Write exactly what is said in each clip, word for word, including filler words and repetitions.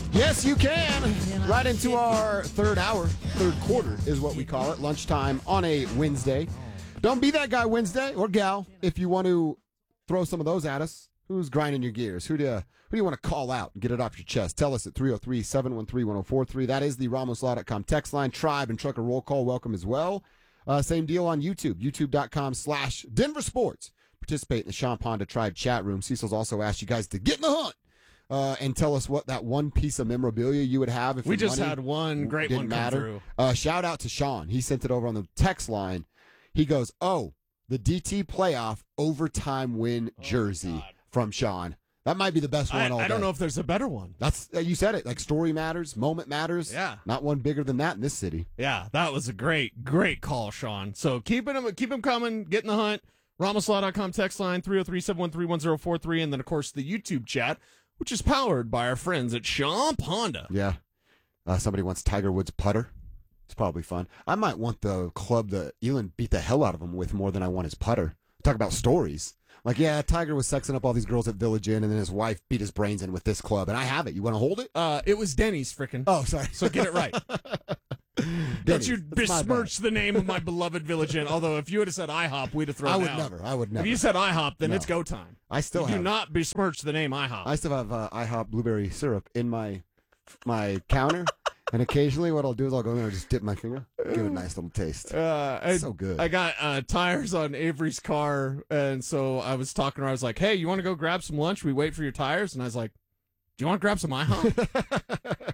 Yes, you can. Right into our third hour. Third quarter is what we call it. Lunchtime on a Wednesday. Don't be that guy Wednesday or gal if you want to throw some of those at us. Who's grinding your gears? Who do you, who do you want to call out and get it off your chest? Tell us at three oh three, seven one three, one oh four three. That is the Ramos Law dot com text line. Tribe and Trucker Roll Call, welcome as well. Uh, same deal on YouTube, youtube.com slash Denver Sports. Participate in the Sean Ponda Tribe chat room. Cecil's also asked you guys to get in the hunt uh, and tell us what that one piece of memorabilia you would have. If we just had one great one come matter. through. Uh, shout out to Sean. He sent it over on the text line. He goes, oh, the D T playoff overtime win jersey God. from Sean. That might be the best one I, all I don't day. know if there's a better one. That's uh, you said it. Like story matters, moment matters. Yeah. Not one bigger than that in this city. Yeah, that was a great, great call, Sean. So keep them, keep them coming. Get in the hunt. Ramos Law dot com text line three oh three, seven one three, one oh four three, and then of course the YouTube chat, which is powered by our friends at Sean Ponda. Yeah. Uh, somebody wants Tiger Woods putter. It's probably fun. I might want the club that Elon beat the hell out of him with more than I want his putter. Talk about stories. Like, yeah, Tiger was sexing up all these girls at Village Inn, and then his wife beat his brains in with this club, and I have it. You want to hold it? Uh, it was Denny's, frickin'. Oh, sorry. So get it right. Don't you besmirch the name of my beloved Village Inn. Although if you would have said IHOP, we'd have thrown I would out. never. I would never. If you said IHOP, then No. it's go time. I still you have. do not besmirch the name IHOP. I still have uh, IHOP blueberry syrup in my my counter, and occasionally what I'll do is I'll go in and just dip my finger, give it a nice little taste. Uh, I, so good. I got uh, tires on Avery's car, and so I was talking to her. I was like, hey, you want to go grab some lunch? We wait for your tires? And I was like, do you want to grab some IHOP?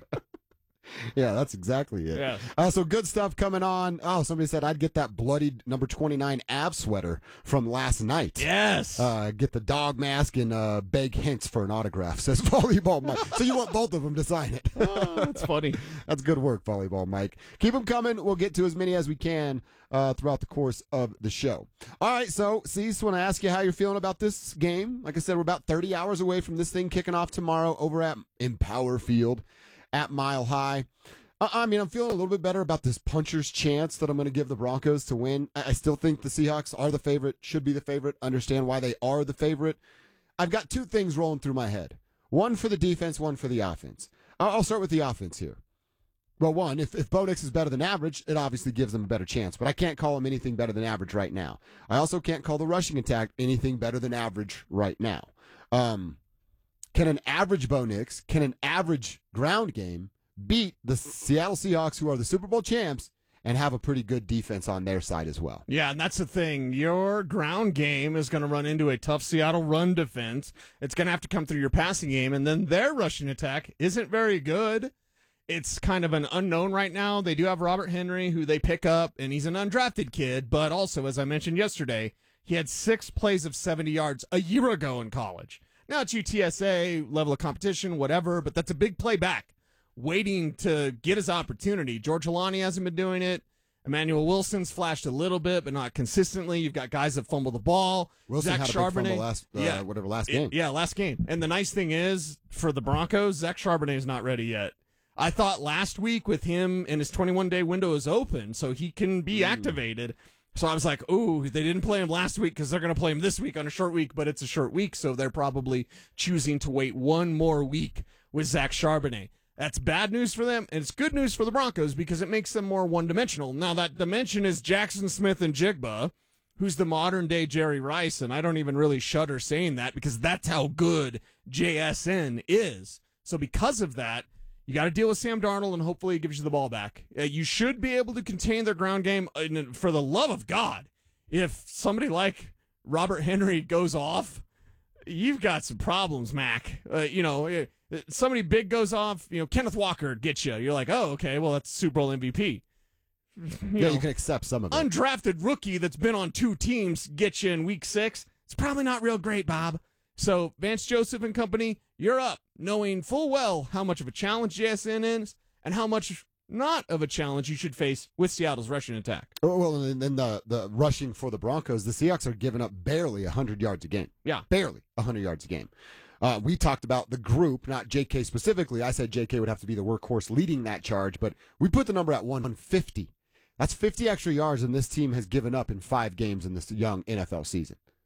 Yeah, that's exactly it. Yeah. Uh, so good stuff coming on. Oh, somebody said I'd get that bloodied number twenty-nine Av sweater from last night. Yes. Uh, get the dog mask and uh, beg hints for an autograph, says Volleyball Mike. So you want both of them to sign it. Oh, that's funny. That's good work, Volleyball Mike. Keep them coming. We'll get to as many as we can uh, throughout the course of the show. All right, so, Cease, want to ask you how you're feeling about this game. Like I said, we're about thirty hours away from this thing kicking off tomorrow over at Empower Field at Mile High. Uh, I mean, I'm feeling a little bit better about this puncher's chance that I'm going to give the Broncos to win. I, I still think the Seahawks are the favorite, should be the favorite, understand why they are the favorite. I've got two things rolling through my head. One for the defense, one for the offense. I'll, I'll start with the offense here. Well, one, if, if Bo Nix is better than average, it obviously gives them a better chance, but I can't call him anything better than average right now. I also can't call the rushing attack anything better than average right now. Um, can an average Bo Nix, can an average ground game beat the Seattle Seahawks, who are the Super Bowl champs, and have a pretty good defense on their side as well? Yeah, and that's the thing. Your ground game is going to run into a tough Seattle run defense. It's going to have to come through your passing game, and then their rushing attack isn't very good. It's kind of an unknown right now. They do have Robert Henry, who they pick up, and he's an undrafted kid, but also, as I mentioned yesterday, he had six plays of seventy yards a year ago in college. Now it's U T S A, level of competition, whatever, but that's a big play back, waiting to get his opportunity. George Holani hasn't been doing it. Emmanuel Wilson's flashed a little bit, but not consistently. You've got guys that fumble the ball. Wilson Zach had a big Charbonnet, fumble last, uh, yeah, whatever, last It- game. yeah, last game. And the nice thing is, for the Broncos, Zach Charbonnet is not ready yet. I thought last week with him and his twenty-one day window is open, so he can be Mm. activated. So I was like, ooh, they didn't play him last week because they're going to play him this week on a short week, but it's a short week, so they're probably choosing to wait one more week with Zach Charbonnet. That's bad news for them, and it's good news for the Broncos because it makes them more one-dimensional. Now, that dimension is Jackson Smith and Jigba, who's the modern-day Jerry Rice, and I don't even really shudder saying that because that's how good J S N is. So because of that, you got to deal with Sam Darnold, and hopefully he gives you the ball back. Uh, you should be able to contain their ground game. And for the love of God, if somebody like Robert Henry goes off, you've got some problems, Mac. Uh, you know, uh, somebody big goes off, you know, Kenneth Walker gets you. You're like, oh, okay, well, that's Super Bowl M V P. You yeah, know, you can accept some of it. undrafted rookie that's been on two teams gets you in week six. It's probably not real great, Bob. So Vance Joseph and company, you're up, knowing full well how much of a challenge J S N is and how much not of a challenge you should face with Seattle's rushing attack. Oh, well, and then the, the rushing for the Broncos, the Seahawks are giving up barely one hundred yards a game. Yeah. Barely one hundred yards a game. Uh, we talked about the group, not J K specifically. I said J K would have to be the workhorse leading that charge, but we put the number at one fifty. That's fifty extra yards than this team has given up in five games in this young N F L season.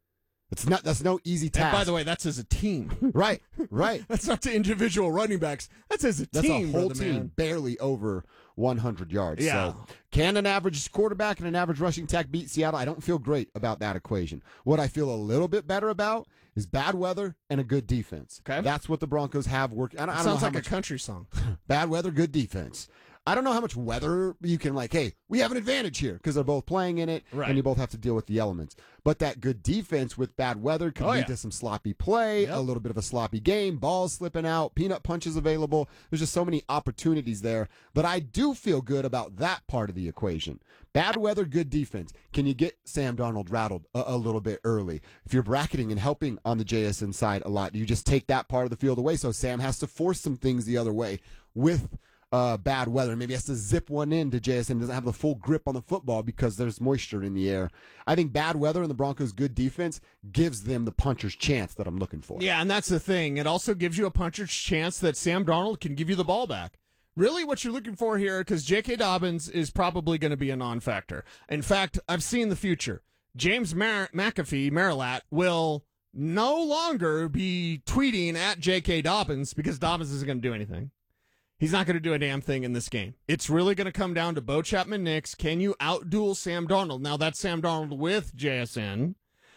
It's not. That's no easy task. And by the way, that's as a team. right, right. That's not to individual running backs. That's as a That's team. a whole brother, team man. barely over one hundred yards. Yeah. So can an average quarterback and an average rushing attack beat Seattle? I don't feel great about that equation. What I feel a little bit better about is bad weather and a good defense. Okay. That's what the Broncos have working. I don't, I don't know Sounds how like much a country song. bad weather, good defense. I don't know how much weather you can like, hey, we have an advantage here because they're both playing in it Right. and you both have to deal with the elements. But that good defense with bad weather could Oh, lead yeah. to some sloppy play, Yep. a little bit of a sloppy game, balls slipping out, peanut punches available. There's just so many opportunities there. But I do feel good about that part of the equation. Bad weather, good defense. Can you get Sam Darnold rattled a, a little bit early? If you're bracketing and helping on the J S N side a lot, do you just take that part of the field away so Sam has to force some things the other way with uh, bad weather? Maybe has to zip one in to J S N, doesn't have the full grip on the football because there's moisture in the air. I think bad weather and the Broncos' good defense gives them the puncher's chance that I'm looking for. Yeah, and that's the thing. It also gives you a puncher's chance that Sam Darnold can give you the ball back. Really what you're looking for here, because J K. Dobbins is probably going to be a non-factor. In fact, I've seen the future. James Mar- McAfee, Marilat, will no longer be tweeting at J K. Dobbins because Dobbins isn't going to do anything. He's not going to do a damn thing in this game. It's really going to come down to Bo Chapman-Nix. Can you outduel Sam Darnold? Now, that's Sam Darnold with J S N.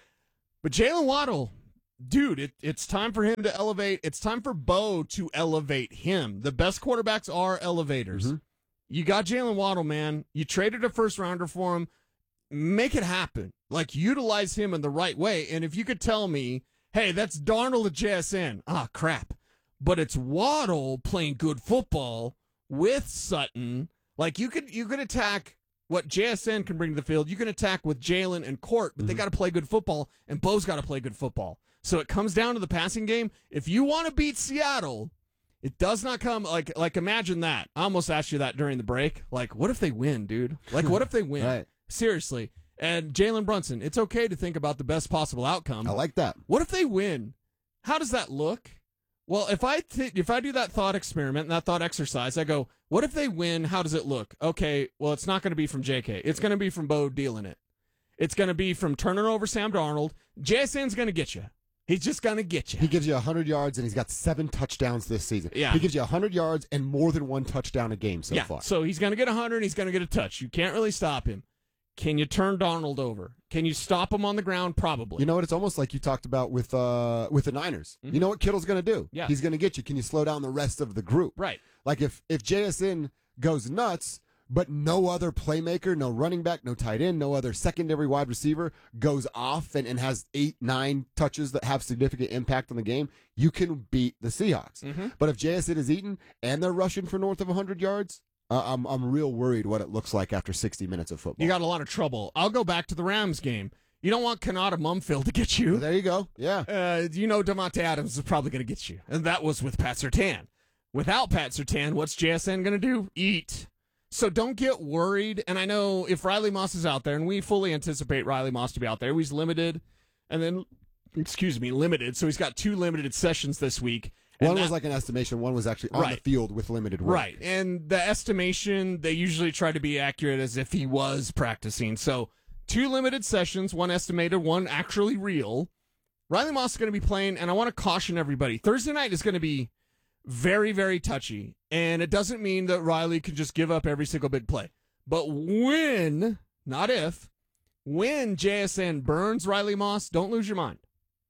But Jalen Waddle, dude, it, it's time for him to elevate. It's time for Bo to elevate him. The best quarterbacks are elevators. Mm-hmm. You got Jalen Waddle, man. You traded a first-rounder for him. Make it happen. Like, utilize him in the right way. And if you could tell me, hey, that's Darnold at J S N. Ah, crap. But it's Waddle playing good football with Sutton. Like, you could you could attack what J S N can bring to the field. You can attack with Jalen and Court, but they got to play good football, and Bo's got to play good football. So it comes down to the passing game. If you want to beat Seattle, it does not come like like imagine that. I almost asked you that during the break. Like, what if they win, dude? Like, what if they win? Right. Seriously. And Jalen Brunson, it's okay to think about the best possible outcome. I like that. What if they win? How does that look? Well, if I th- if I do that thought experiment and that thought exercise, I go, what if they win? How does it look? Okay, well, it's not going to be from J K. It's going to be from Bo dealing it. It's going to be from turning over Sam Darnold. J S N's going to get you. He's just going to get you. He gives you one hundred yards, and he's got seven touchdowns this season. Yeah. He gives you one hundred yards and more than one touchdown a game so yeah, far. so he's going to get one hundred, and he's going to get a touch. You can't really stop him. Can you turn Darnold over? Can you stop him on the ground? Probably. You know what? It's almost like you talked about with uh, with the Niners. Mm-hmm. You know what Kittle's going to do? Yeah. He's going to get you. Can you slow down the rest of the group? Right. Like if, if J S N goes nuts, but no other playmaker, no running back, no tight end, no other secondary wide receiver goes off and, and has eight, nine touches that have significant impact on the game, you can beat the Seahawks. Mm-hmm. But if J S N is eating and they're rushing for north of one hundred yards, uh, I'm I'm real worried what it looks like after sixty minutes of football. You got a lot of trouble. I'll go back to the Rams game. You don't want Kanata Mumfield to get you. Well, there you go. Yeah. Uh, you know Devontae Adams is probably going to get you. And that was with Pat Surtain. Without Pat Surtain, what's J S N going to do? Eat. So don't get worried. And I know if Riley Moss is out there, and we fully anticipate Riley Moss to be out there, he's limited. And then, excuse me, limited. So he's got two limited sessions this week. And One that- was like an estimation. One was actually on Right. the field with limited work. Right. And the estimation, they usually try to be accurate as if he was practicing. So two limited sessions, one estimated, one actually real. Riley Moss is going to be playing, and I want to caution everybody. Thursday night is going to be very, very touchy. And it doesn't mean that Riley can just give up every single big play. But when, not if, when J S N burns Riley Moss, don't lose your mind.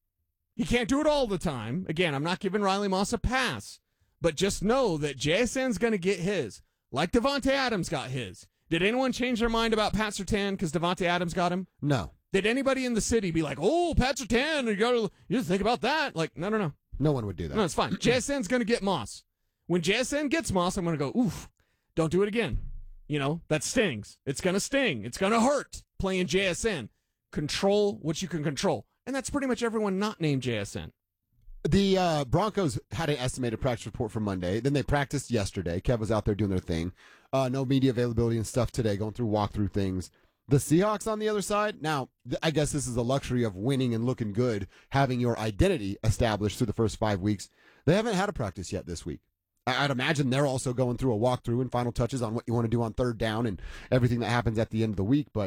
He can't do it all the time. Again, I'm not giving Riley Moss a pass. But just know that J S N's going to get his, like Devontae Adams got his. Did anyone change their mind about Pat Surtain because Devontae Adams got him? No. Did anybody in the city be like, oh, Pat Surtain, you got to you think about that? Like, no, no, no. No one would do that. No, it's fine. J S N's going to get Moss. When J S N gets Moss, I'm going to go, oof, don't do it again. You know, that stings. It's going to sting. It's going to hurt playing J S N. Control what you can control. And that's pretty much everyone not named J S N. The uh, Broncos had an estimated practice report for Monday. Then they practiced yesterday. Kev was out there doing their thing. Uh, no media availability and stuff today, going through walkthrough things. The Seahawks on the other side, now, th- I guess this is a luxury of winning and looking good, having your identity established through the first five weeks. They haven't had a practice yet this week. I- I'd imagine they're also going through a walkthrough and final touches on what you want to do on third down and everything that happens at the end of the week. But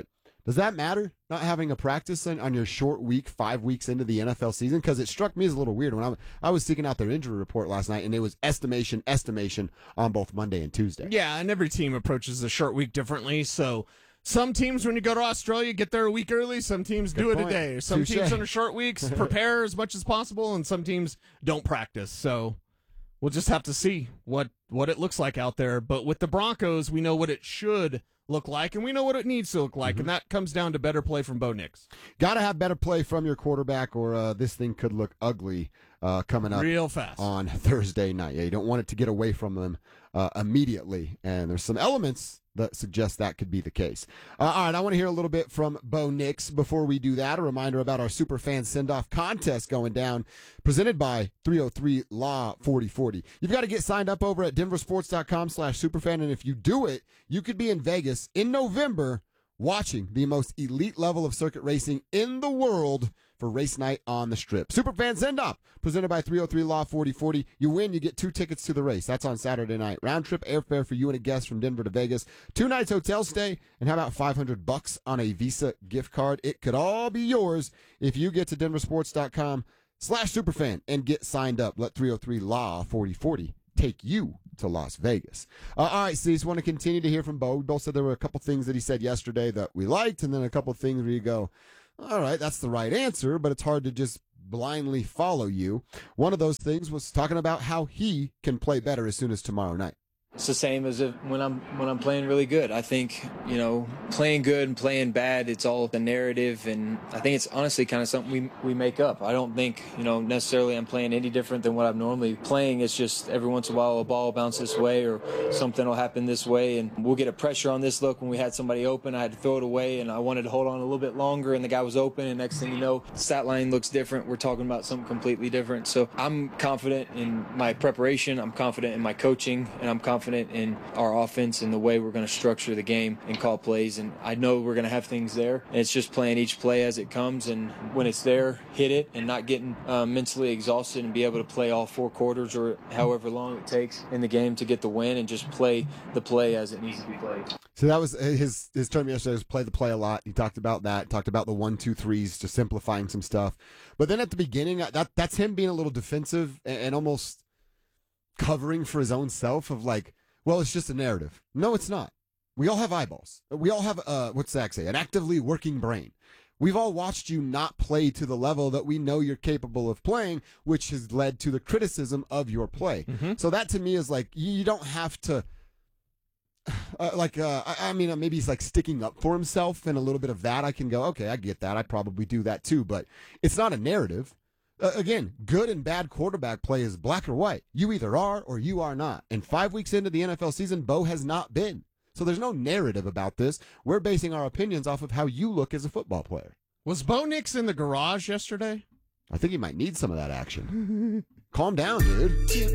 Does that matter, not having a practice on, on your short week, five weeks into the N F L season? Because it struck me as a little weird when I, I was seeking out their injury report last night, and it was estimation, estimation on both Monday and Tuesday. Yeah, and every team approaches the short week differently. So some teams, when you go to Australia, get there a week early. Some teams Good do it point. a day. Some Touche. teams on the short weeks prepare as much as possible, and some teams don't practice. So we'll just have to see what, what it looks like out there. But with the Broncos, we know what it should look like, and we know what it needs to look like, mm-hmm. and that comes down to better play from Bo Nix. Got to have better play from your quarterback, or uh, this thing could look ugly uh, coming up real fast on Thursday night. Yeah, you don't want it to get away from them uh, immediately, and there's some elements that suggest that could be the case. Uh, all right, I want to hear a little bit from Bo Nix. Before we do that, a reminder about our Superfan Send-Off contest going down, presented by three oh three Law forty forty. You've got to get signed up over at denversports.com slash superfan, and if you do it, you could be in Vegas in November watching the most elite level of circuit racing in the world for race night on the Strip. Superfan Send-Off, presented by three oh three Law forty forty. You win, you get two tickets to the race. That's on Saturday night. Round-trip airfare for you and a guest from Denver to Vegas. Two nights hotel stay, and how about five hundred bucks on a Visa gift card? It could all be yours if you get to denversports.com slash superfan and get signed up. Let three oh three Law forty forty take you to Las Vegas. Uh, all right, so just want to continue to hear from Bo. We both said there were a couple things that he said yesterday that we liked, and then a couple things where you go, all right, that's the right answer, but it's hard to just blindly follow you. One of those things was talking about how he can play better as soon as tomorrow night. It's the same as if when I'm when I'm playing really good. I think, you know, playing good and playing bad, it's all the narrative, and I think it's honestly kind of something we we make up. I don't think, you know, necessarily I'm playing any different than what I'm normally playing. It's just every once in a while a ball will bounce this way or something will happen this way, and we'll get a pressure on this look when we had somebody open. I had to throw it away, and I wanted to hold on a little bit longer, and the guy was open, and next thing you know, the stat line looks different. We're talking about something completely different. So I'm confident in my preparation. I'm confident in my coaching, and I'm confident in our offense and the way we're going to structure the game and call plays. And I know we're going to have things there. And it's just playing each play as it comes. And when it's there, hit it and not getting uh, mentally exhausted and be able to play all four quarters or however long it takes in the game to get the win and just play the play as it needs to be played. So that was his his term yesterday was play the play a lot. He talked about that, talked about the one, two, threes, just simplifying some stuff. But then at the beginning, that that's him being a little defensive and, and almost covering for his own self of like, well, it's just a narrative. No, it's not. We all have eyeballs. We all have, uh, what's Zach say, an actively working brain. We've all watched you not play to the level that we know you're capable of playing, which has led to the criticism of your play. Mm-hmm. So that to me is like, you don't have to, uh, like, uh, I, I mean, maybe he's like sticking up for himself, and a little bit of that I can go, okay, I get that. I probably do that too, but it's not a narrative. Uh, again, good and bad quarterback play is black or white. You either are or you are not. And five weeks into the N F L season, Bo has not been. So there's no narrative about this. We're basing our opinions off of how you look as a football player. Was Bo Nix in the garage yesterday? I think he might need some of that action. Calm down, dude.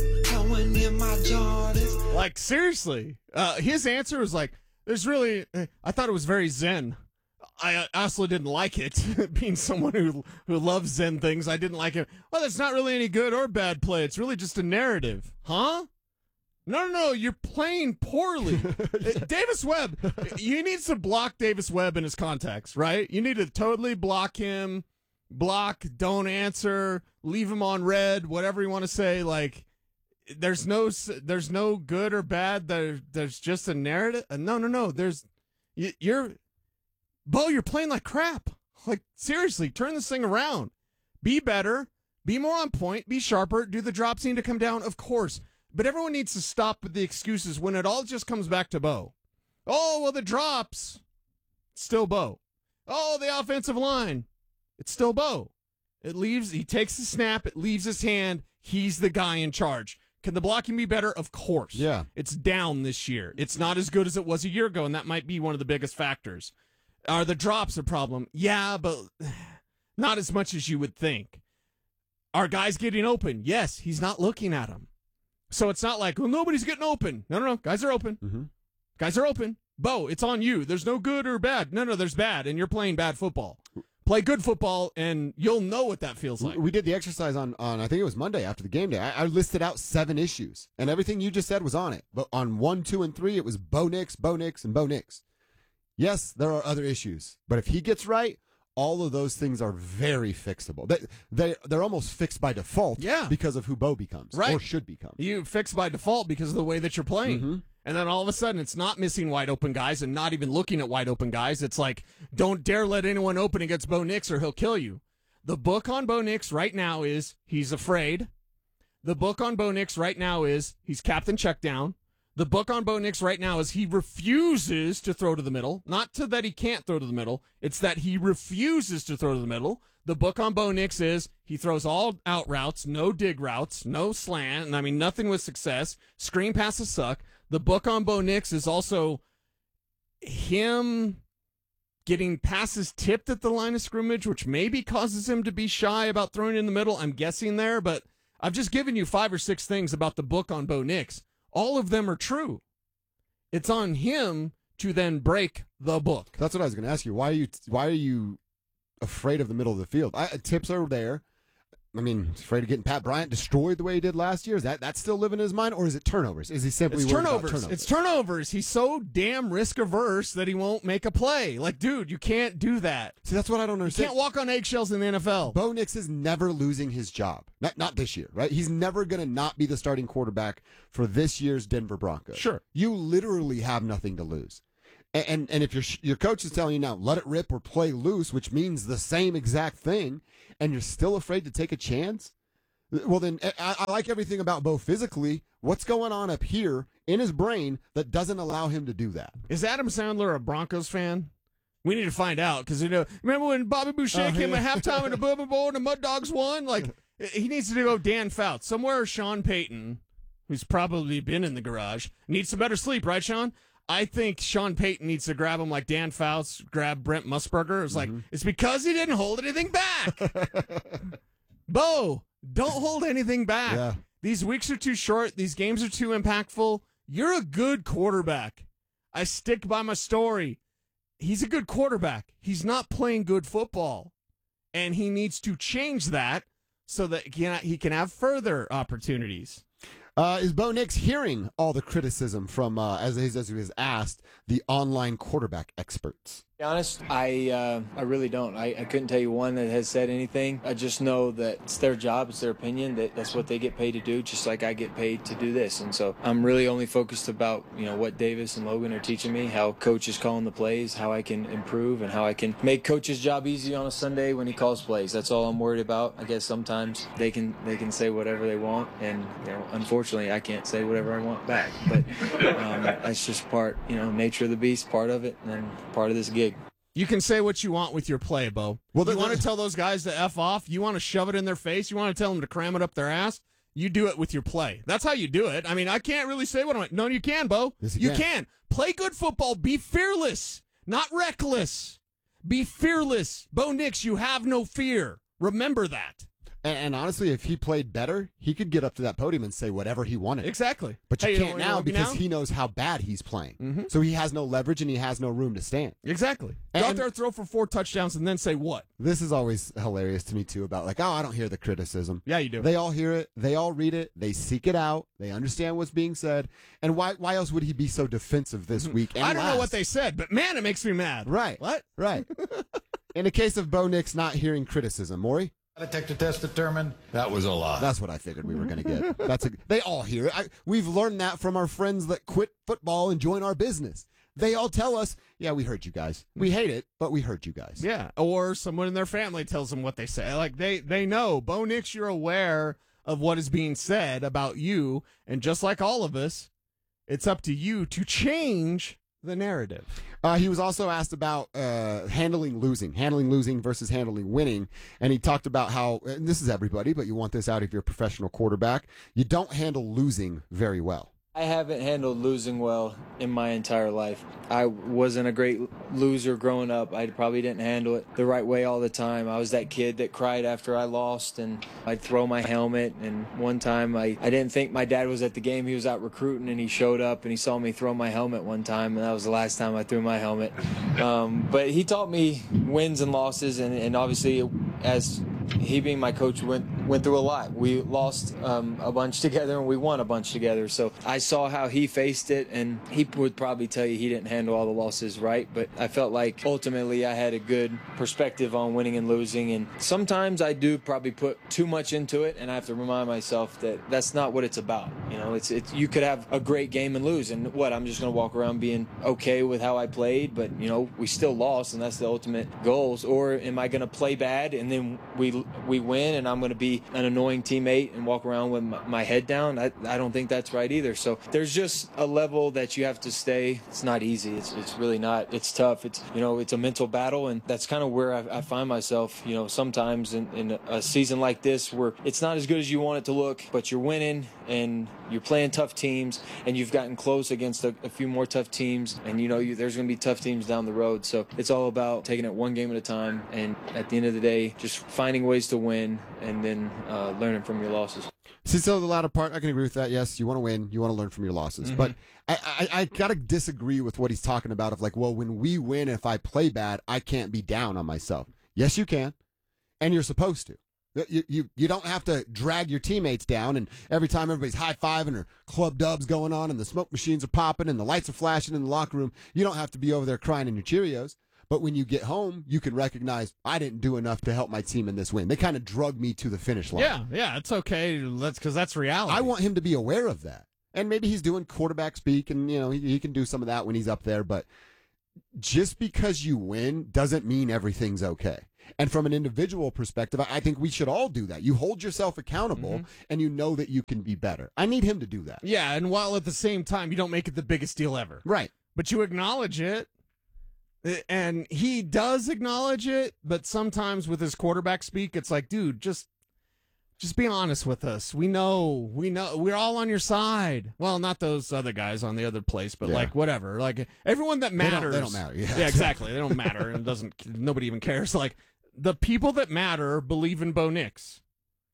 Like, seriously. Uh, his answer was like, there's really, I thought it was very zen. I honestly didn't like it. Being someone who who loves Zen things, I didn't like it. Well, it's not really any good or bad play. It's really just a narrative. Huh? No, no, no. You're playing poorly. yeah. Davis Webb, you need to block Davis Webb in his contacts, right? You need to totally block him. Block, don't answer, leave him on red, whatever you want to say. Like, there's no there's no good or bad. There, there's just a narrative. No, no, no. There's, you're... Bo, you're playing like crap. Like, seriously, turn this thing around. Be better. Be more on point. Be sharper. Do the drops need to come down? Of course. But everyone needs to stop with the excuses when it all just comes back to Bo. Oh, well, the drops. Still Bo. Oh, the offensive line. It's still Bo. It leaves, he takes the snap. It leaves his hand. He's the guy in charge. Can the blocking be better? Of course. Yeah. It's down this year. It's not as good as it was a year ago, and that might be one of the biggest factors. Are the drops a problem? Yeah, but not as much as you would think. Are guys getting open? Yes, he's not looking at them. So it's not like, well, nobody's getting open. No, no, no. Guys are open. Mm-hmm. Guys are open. Bo, it's on you. There's no good or bad. No, no, there's bad, and you're playing bad football. Play good football, and you'll know what that feels like. We did the exercise on, on I think it was Monday after the game day. I, I listed out seven issues, and everything you just said was on it. But on one, two, and three, it was Bo Nix, Bo Nix, and Bo Nix. Yes, there are other issues, but if he gets right, all of those things are very fixable. They, they, they're almost fixed by default Yeah. because of who Bo becomes Right. or should become. You fix by default because of the way that you're playing. Mm-hmm. And then all of a sudden, it's not missing wide open guys and not even looking at wide open guys. It's like, don't dare let anyone open against Bo Nix or he'll kill you. The book on Bo Nix right now is he's afraid. The book on Bo Nix right now is he's captain check down. The book on Bo Nix right now is he refuses to throw to the middle. Not to that he can't throw to the middle. It's that he refuses to throw to the middle. The book on Bo Nix is he throws all out routes, no dig routes, no slant, and I mean nothing with success. Screen passes suck. The book on Bo Nix is also him getting passes tipped at the line of scrimmage, which maybe causes him to be shy about throwing in the middle. I'm guessing there, but I've just given you five or six things about the book on Bo Nix. All of them are true. It's on him to then break the book. That's what I was going to ask you. Why are you why are you afraid of the middle of the field? I, tips are there. I mean, afraid of getting Pat Bryant destroyed the way he did last year. Is that that's still living in his mind, or is it turnovers? Is he simply It's worried about turnovers. turnovers? It's turnovers. He's so damn risk averse that he won't make a play. Like, dude, you can't do that. See, that's what I don't You understand. can't walk on eggshells in the N F L. Bo Nix is never losing his job. Not not this year, right? He's never going to not be the starting quarterback for this year's Denver Broncos. Sure. You literally have nothing to lose. And and, and if your your coach is telling you now, let it rip or play loose, which means the same exact thing, and you're still afraid to take a chance, well, then I, I like everything about Bo physically. What's going on up here in his brain that doesn't allow him to do that? Is Adam Sandler a Broncos fan? We need to find out because you know. Remember when Bobby Boucher Oh, came yeah. at halftime and the Bourbon Bowl and the Mud Dogs won? Like he needs to go Dan Fouts somewhere. Sean Payton, who's probably been in the garage, needs some better sleep, right, Sean? I think Sean Payton needs to grab him like Dan Fouts grabbed Brent Musburger. It's like it's because he didn't hold anything back. Bo, don't hold anything back. Yeah. These weeks are too short. These games are too impactful. You're a good quarterback. I stick by my story. He's a good quarterback. He's not playing good football. And he needs to change that so that he can, he can have further opportunities. Uh, is Bo Nix hearing all the criticism from, uh, as, as he was asked, the online quarterback experts? To be honest, I uh, I really don't. I, I couldn't tell you one that has said anything. I just know that it's their job, it's their opinion, that that's what they get paid to do, just like I get paid to do this. And so I'm really only focused about, you know, what Davis and Logan are teaching me, how coach is calling the plays, how I can improve, and how I can make coach's job easy on a Sunday when he calls plays. That's all I'm worried about. I guess sometimes they can they can say whatever they want, and you know, unfortunately, I can't say whatever I want back. But um, that's just part, you know, nature of the beast, part of it, and part of this gig. You can say what you want with your play, Bo. Well, you the- want to tell those guys to F off? You want to shove it in their face? You want to tell them to cram it up their ass? You do it with your play. That's how you do it. I mean, I can't really say what I'm like. No, you can, Bo. Yes, you you can. can. Play good football. Be fearless, not reckless. Be fearless. Bo Nix, you have no fear. Remember that. And, and honestly, if he played better, he could get up to that podium and say whatever he wanted. Exactly. But you Hey, can't know- now know because now? he knows how bad he's playing. Mhm. So he has no leverage and he has no room to stand. Exactly. And- Go out there, throw for four touchdowns, and then say what? This is always hilarious to me, too, about like, oh, I don't hear the criticism. Yeah, you do. They all hear it. They all read it. They seek it out. They understand what's being said. And why why else would he be so defensive this week? And I don't know last? what they said, but man, it makes me mad. Right. What? Right. In the case of Bo Nix not hearing criticism, Maury, Detector test determined that was a lie. that's what I figured we were going to get. That's a, they all hear it. I, we've learned that from our friends that quit football and join our business. They all tell us, yeah, we heard you guys. We hate it, but we heard you guys. Yeah, or someone in their family tells them what they say. Like they they know. Bo Nix, you're aware of what is being said about you, and just like all of us, it's up to you to change the narrative. Uh, he was also asked about uh, handling losing, handling losing versus handling winning. And he talked about how, and this is everybody, but you want this out if you're a professional quarterback, you don't handle losing very well. I haven't handled losing well in my entire life. I wasn't a great loser growing up. I probably didn't handle it the right way all the time. I was that kid that cried after I lost, and I'd throw my helmet. And one time I, I didn't think my dad was at the game. He was out recruiting, and he showed up, and he saw me throw my helmet one time, and that was the last time I threw my helmet. Um, but he taught me wins and losses, and, and obviously as he being my coach went went through a lot. We lost um, a bunch together and we won a bunch together. So I saw how he faced it, and he would probably tell you he didn't handle all the losses right. But I felt like ultimately I had a good perspective on winning and losing. And sometimes I do probably put too much into it, and I have to remind myself that that's not what it's about. You know, it's it's you could have a great game and lose, and what I'm just going to walk around being okay with how I played, but you know we still lost, and that's the ultimate goals. Or am I going to play bad and then we we win, and I'm going to be an annoying teammate and walk around with my, my head down? I, I don't think that's right either. So there's just a level that you have to stay. It's not easy. It's it's really not. It's tough. It's you know it's a mental battle, and that's kind of where I, I find myself. You know sometimes in, in a season like this where it's not as good as you want it to look, but you're winning and you're playing tough teams, and you've gotten close against a, a few more tough teams, and you know you, there's going to be tough teams down the road. So it's all about taking it one game at a time, and at the end of the day, just finding ways to win, and then uh, learning from your losses. See, so the latter part, I can agree with that. Yes, you want to win, you want to learn from your losses. Mm-hmm. But I, I, I got to disagree with what he's talking about of like, well, when we win, if I play bad, I can't be down on myself. Yes, you can, and you're supposed to. You, you you don't have to drag your teammates down, and every time everybody's high-fiving or club dubs going on and the smoke machines are popping and the lights are flashing in the locker room, you don't have to be over there crying in your Cheerios. But when you get home, you can recognize, I didn't do enough to help my team in this win. They kind of drug me to the finish line. Yeah, yeah, it's okay. That's because that's reality. I want him to be aware of that. And maybe he's doing quarterback speak, and you know he, he can do some of that when he's up there. But just because you win doesn't mean everything's okay. And from an individual perspective, I think we should all do that. You hold yourself accountable, mm-hmm. and you know that you can be better. I need him to do that. Yeah, and while at the same time, you don't make it the biggest deal ever. Right. But you acknowledge it, and he does acknowledge it, but sometimes with his quarterback speak, it's like, dude, just just be honest with us. We know, we know, we're all on your side. Well, not those other guys on the other place, but yeah. like whatever. Like everyone that matters. They don't, they don't matter. Yeah. yeah, exactly. They don't matter, and doesn't nobody even cares. Like, the people that matter believe in Bo Nix.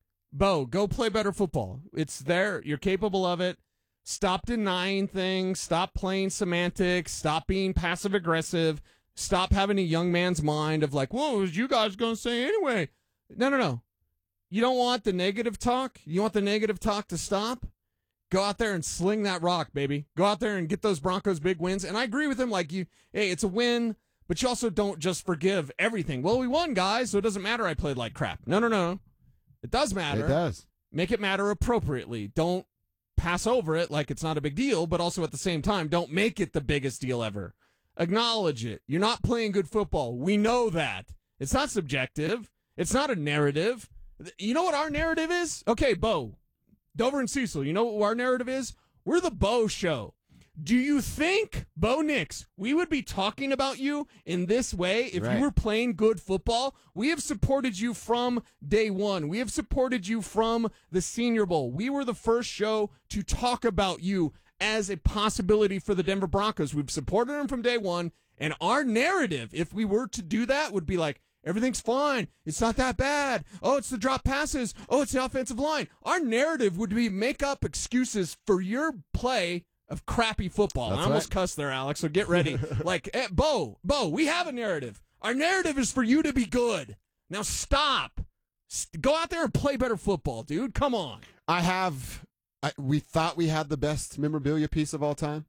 Bo, go play better football. It's there. You're capable of it. Stop denying things. Stop playing semantics. Stop being passive aggressive. Stop having a young man's mind of like, whoa, what was you guys going to say anyway? No, no, no. You don't want the negative talk? You want the negative talk to stop? Go out there and sling that rock, baby. Go out there and get those Broncos big wins. And I agree with him. Like, you, hey, it's a win. But you also don't just forgive everything. Well, we won, guys, so it doesn't matter I played like crap. No, no, no. It does matter. It does. Make it matter appropriately. Don't pass over it like it's not a big deal, but also at the same time, don't make it the biggest deal ever. Acknowledge it. You're not playing good football. We know that. It's not subjective. It's not a narrative. You know what our narrative is? Okay, Bo, Dover and Cecil, you know what our narrative is? We're the Bo Show. Do you think, Bo Nix, we would be talking about you in this way if right. you were playing good football? We have supported you from day one. We have supported you from the Senior Bowl. We were the first show to talk about you as a possibility for the Denver Broncos. We've supported them from day one, and our narrative, if we were to do that, would be like, everything's fine. It's not that bad. Oh, it's the drop passes. Oh, it's the offensive line. Our narrative would be make up excuses for your play of crappy football. That's I almost right. cussed there, Alex, so get ready. like, eh, Bo, Bo, we have a narrative. Our narrative is for you to be good. Now stop. St- go out there and play better football, dude. Come on. I have, I, we thought we had the best memorabilia piece of all time.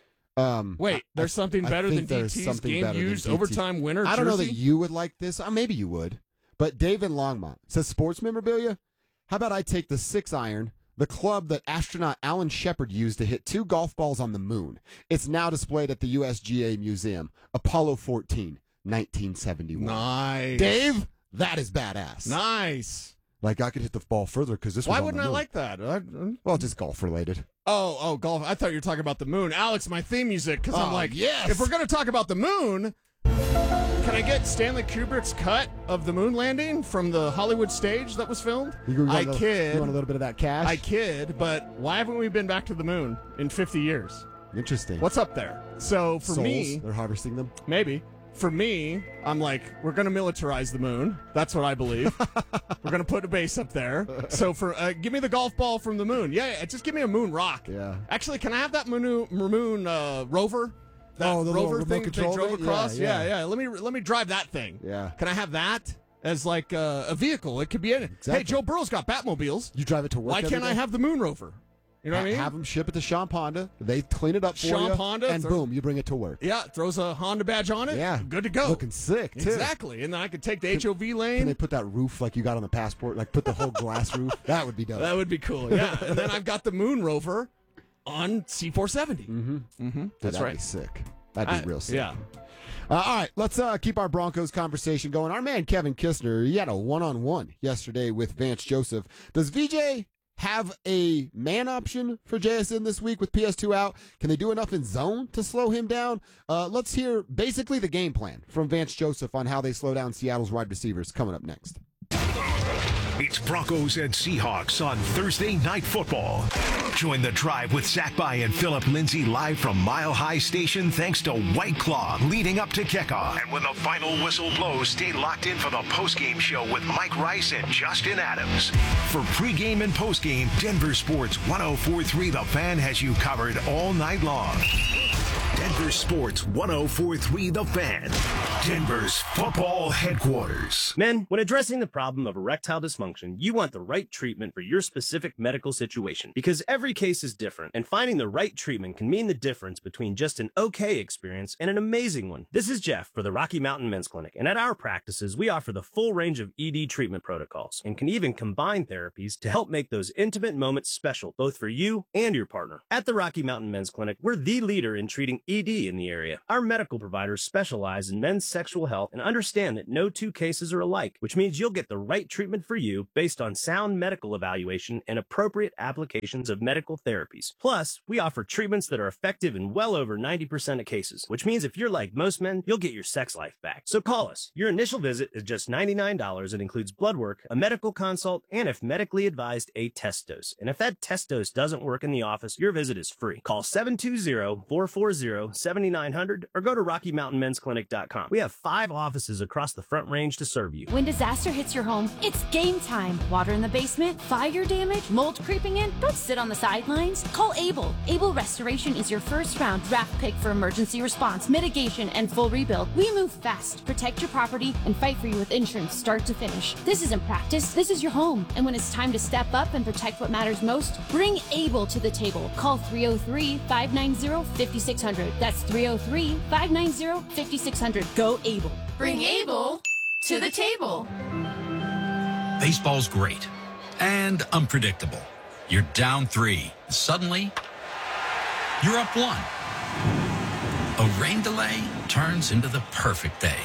Um, Wait, there's I, something I better than there's D T's something game better than used D T. overtime winner I don't jersey? know that you would like this. Uh, maybe you would. But David Longmont says sports memorabilia. How about I take the six iron, the club that astronaut Alan Shepard used to hit two golf balls on the moon. It's now displayed at the U S G A Museum. Apollo fourteen, nineteen seventy-one. Nice. Dave, that is badass. Nice. Like, I could hit the ball further because this was Why on wouldn't the I moon. like that? I, Well, just golf related. oh, oh, golf. I thought you were talking about the moon. Alex, my theme music, because I'm Oh, like, yes. if we're going to talk about the moon, can I get Stanley Kubrick's cut of the moon landing from the Hollywood stage that was filmed? You got I a little- kid. You want a little bit of that cash? I kid, but why haven't we been back to the moon in fifty years? Interesting. What's up there? So for Souls, me, they're harvesting them. maybe. For me, I'm like, we're going to militarize the moon. That's what I believe. We're going to put a base up there. So for uh, give me the golf ball from the moon. Yeah, yeah, just give me a moon rock. Yeah. Actually, can I have that moon, moon uh, rover? That Oh, the little rover remote thing that they control drove thing? across? Yeah, Yeah, yeah. yeah, Let me let me drive that thing. Yeah. Can I have that? as like uh, a vehicle. It could be anything. Exactly. Hey, Joe Burrow's got Batmobiles. You drive it to work. Why every can't I day? have the Moon Rover? You know what I mean? Have them ship it to Sean Honda. They clean it up for Sean you. Honda, and throw- boom, you bring it to work. Yeah, throws a Honda badge on it. Yeah. Good to go. Looking sick, too. Exactly. And then I could take the H O V Can lane. they put that roof like you got on the passport? Like put the whole glass roof? That would be dope. That would be cool. Yeah. And then I've got the Moon Rover on C four seventy. Mm-hmm. Mm-hmm. Dude, That's that'd right. be sick. That'd be I- real sick. Yeah. Uh, all right, let's uh, keep our Broncos conversation going. Our man Kevin Kistner, he had a one-on-one yesterday with Vance Joseph. Does V J have a man option for J S N this week with P S two out? Can they do enough in zone to slow him down? Uh, let's hear basically the game plan from Vance Joseph on how they slow down Seattle's wide receivers coming up next. It's Broncos and Seahawks on Thursday Night Football. Join the drive with Zach By and Philip Lindsay live from Mile High Station thanks to White Claw leading up to kickoff. And when the final whistle blows, stay locked in for the postgame show with Mike Rice and Justin Adams. For pregame and postgame, Denver Sports one oh four point three The Fan has you covered all night long. Denver Sports one oh four point three The Fan, Denver's football headquarters. Men, when addressing the problem of erectile dysfunction, you want the right treatment for your specific medical situation because every case is different, and finding the right treatment can mean the difference between just an okay experience and an amazing one. This is Jeff for the Rocky Mountain Men's Clinic, and at our practices, we offer the full range of E D treatment protocols and can even combine therapies to help make those intimate moments special, both for you and your partner. At the Rocky Mountain Men's Clinic, we're the leader in treating E D in the area. Our medical providers specialize in men's sexual health and understand that no two cases are alike, which means you'll get the right treatment for you based on sound medical evaluation and appropriate applications of medical therapies. Plus, we offer treatments that are effective in well over ninety percent of cases, which means if you're like most men, you'll get your sex life back. So call us. Your initial visit is just ninety-nine dollars and includes blood work, a medical consult, and if medically advised, a test dose. And if that test dose doesn't work in the office, your visit is free. Call seven two zero, four four zero, seven nine zero zero or go to rocky mountain men's clinic dot com. We have five offices across the Front Range to serve you. When disaster hits your home, it's game time. Water in the basement, fire damage, mold creeping in. Don't sit on the sidelines. Call Able. Able Restoration is your first round draft pick for emergency response, mitigation, and full rebuild. We move fast, protect your property, and fight for you with insurance start to finish. This isn't practice. This is your home. And when it's time to step up and protect what matters most, bring Able to the table. Call three oh three, five nine zero, five six zero zero. That's three oh three, five nine zero, five six zero zero. Go Able. Bring Able to the table. Baseball's great and unpredictable. You're down three. Suddenly, you're up one. A rain delay turns into the perfect day.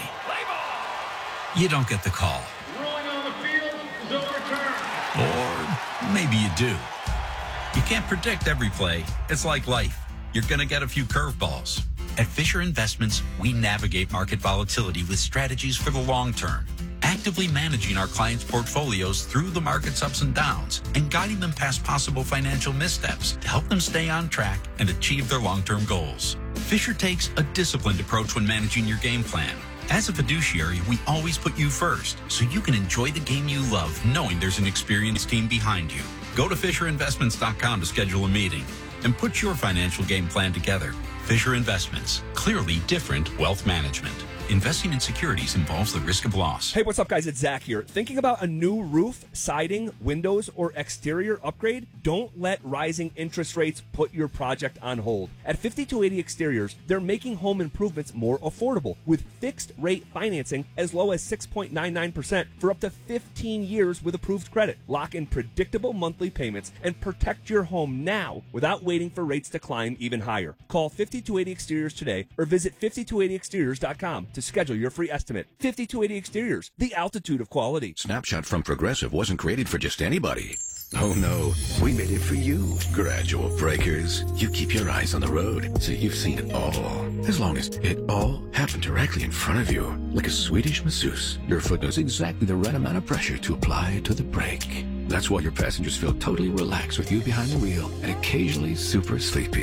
You don't get the call. Rolling on the field is overturned. Or maybe you do. You can't predict every play. It's like life. You're going to get a few curveballs. At Fisher Investments, we navigate market volatility with strategies for the long term, actively managing our clients' portfolios through the market's ups and downs and guiding them past possible financial missteps to help them stay on track and achieve their long-term goals. Fisher takes a disciplined approach when managing your game plan. As a fiduciary, we always put you first, so you can enjoy the game you love knowing there's an experienced team behind you. Go to fisher investments dot com to schedule a meeting and put your financial game plan together. Fisher Investments, clearly different wealth management. Investing in securities involves the risk of loss. Hey, what's up, guys? It's Zach here. Thinking about a new roof, siding, windows, or exterior upgrade? Don't let rising interest rates put your project on hold. At fifty-two eighty Exteriors, they're making home improvements more affordable with fixed rate financing as low as six point nine nine percent for up to fifteen years with approved credit. Lock in predictable monthly payments and protect your home now without waiting for rates to climb even higher. Call fifty-two eighty Exteriors today or visit fifty-two eighty exteriors dot com to schedule your free estimate. fifty-two eighty Exteriors, the altitude of quality. Snapshot from Progressive wasn't created for just anybody. Oh no, we made it for you. Gradual breakers. You keep your eyes on the road, so you've seen it all. As long as it all happened directly in front of you. Like a Swedish masseuse, your foot knows exactly the right amount of pressure to apply to the brake. That's why your passengers feel totally relaxed with you behind the wheel and occasionally super sleepy.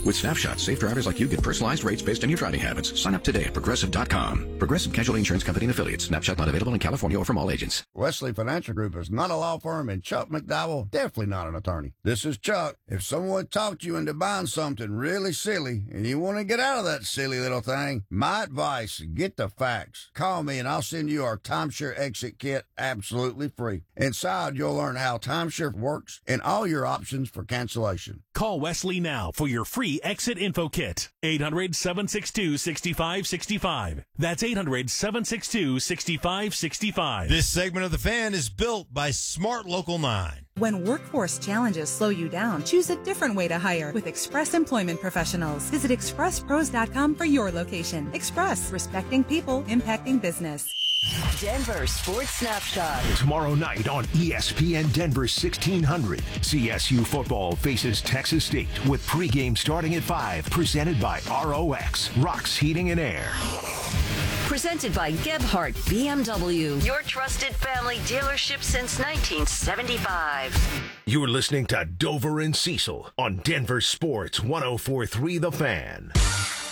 With Snapshot, safe drivers like you get personalized rates based on your driving habits. Sign up today at Progressive dot com. Progressive Casualty Insurance Company and Affiliates. Snapshot not available in California or from all agents. Wesley Financial Group is not a law firm, and Chuck McDowell definitely not an attorney. This is Chuck. If someone talked you into buying something really silly and you want to get out of that silly little thing, my advice, get the facts. Call me and I'll send you our timeshare exit kit absolutely free. Inside, you'll learn how timeshare works and all your options for cancellation. Call Wesley now for your free exit info kit. eight hundred, seven six two, six five six five. That's eight hundred, seven six two, six five six five. This segment of The Fan is built by Smart Local nine. When workforce challenges slow you down, choose a different way to hire with Express Employment Professionals. Visit express pros dot com for your location. Express, respecting people, impacting business. Denver Sports Snapshot. Tomorrow night on E S P N Denver sixteen hundred, C S U football faces Texas State with pregame starting at five, presented by R O X, Rocks Heating and Air. Presented by Gebhardt B M W, your trusted family dealership since nineteen seventy-five. You're listening to Dover and Cecil on Denver Sports one oh four point three The Fan.